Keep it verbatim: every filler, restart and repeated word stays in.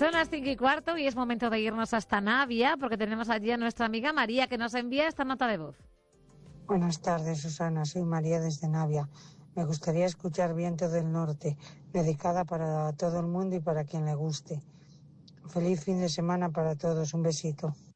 Son las cinco y cuarto y es momento de irnos hasta Navia porque tenemos allí a nuestra amiga María que nos envía esta nota de voz. Buenas tardes, Susana. Soy María desde Navia. Me gustaría escuchar Viento del Norte, dedicada para todo el mundo y para quien le guste. Feliz fin de semana para todos. Un besito.